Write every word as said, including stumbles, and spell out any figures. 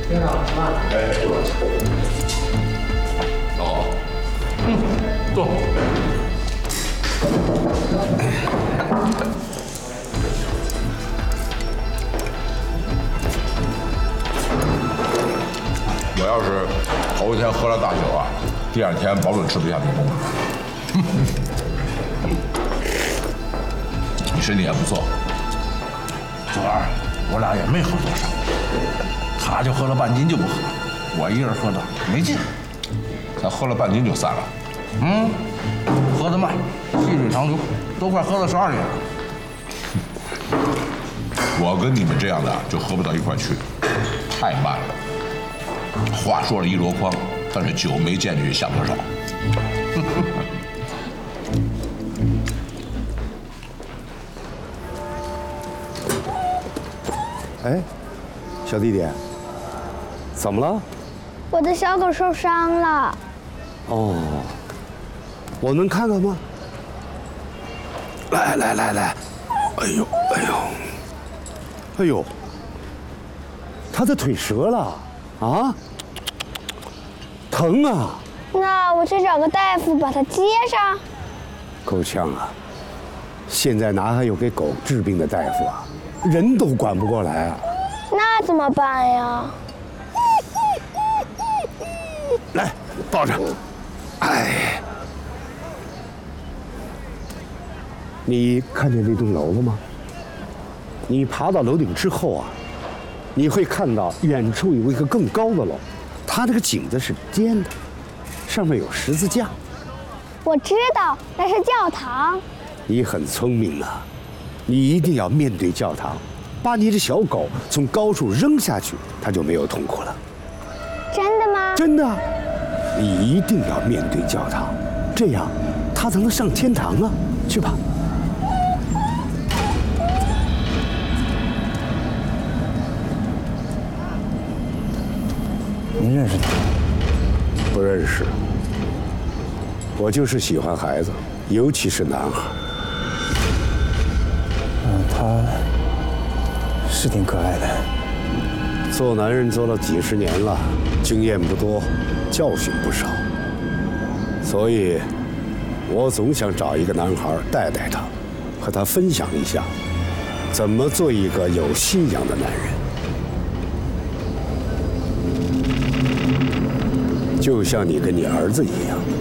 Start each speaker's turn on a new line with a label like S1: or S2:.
S1: 院长吃饭。
S2: 哎，哦，嗯，坐。我要是头一天喝了大酒啊，第二天保准吃不下这东西。你身体也不错。
S3: 昨儿我俩也没喝多少，他就喝了半斤就不喝，我一人喝的没劲。
S2: 才喝了半斤就散了。
S3: 嗯，喝得慢，细水长流，都快喝到十二点了。
S2: 我跟你们这样的就喝不到一块去，太慢了。话说了一箩筐，但是酒没见去想多少。
S4: 哎，小弟弟，怎么了？
S5: 我的小狗受伤了。
S4: 哦，我能看看吗？来来来来，哎呦哎呦，哎呦，它的腿折了啊，疼啊！
S5: 那我去找个大夫把它接上。
S4: 够呛啊！现在哪还有给狗治病的大夫啊？人都管不过来啊！
S5: 那怎么办呀？
S4: 来，抱着。哎，你看见那栋楼了吗？你爬到楼顶之后啊，你会看到远处有一个更高的楼，它这个井子是尖的，上面有十字架。
S5: 我知道，那是教堂。
S4: 你很聪明啊，你一定要面对教堂，把你的小狗从高处扔下去，它就没有痛苦了。
S5: 真的吗？
S4: 真的。你一定要面对教堂，这样他才能上天堂啊！去吧。
S6: 您认识他？
S4: 不认识。我就是喜欢孩子，尤其是男孩。
S6: 嗯，他是挺可爱的。
S4: 做男人做了几十年了，经验不多，教训不少，所以，我总想找一个男孩带带他，和他分享一下，怎么做一个有信仰的男人，就像你跟你儿子一样。